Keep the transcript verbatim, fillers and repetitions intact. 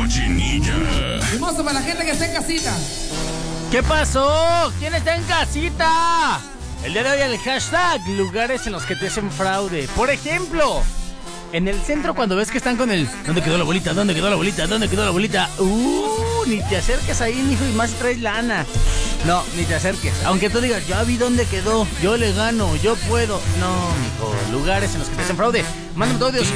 cochinilla. Hermoso para la gente que está en casita. ¿Qué pasó? ¿Quién está en casita? El día de hoy el hashtag lugares en los que te hacen fraude. Por ejemplo, en el centro cuando ves que están con el ¿dónde quedó la bolita? ¿Dónde quedó la bolita? ¿Dónde quedó la bolita? Uh, ni te acerques ahí, mijo, y más si traes lana. No, ni te acerques. Aunque tú digas, ya vi dónde quedó, yo le gano, yo puedo. No, mijo, lugares en los que te hacen fraude. Mándame tu audio